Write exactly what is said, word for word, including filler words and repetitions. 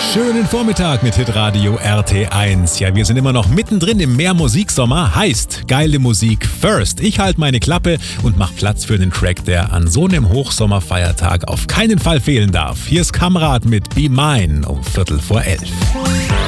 Schönen Vormittag mit Hitradio R T eins. Ja, wir sind immer noch mittendrin im Mehrmusiksommer. Heißt, geile Musik first. Ich halte meine Klappe und mach Platz für den Track, der an so einem Hochsommerfeiertag auf keinen Fall fehlen darf. Hier ist Kamrat mit Be Mine um Viertel vor elf.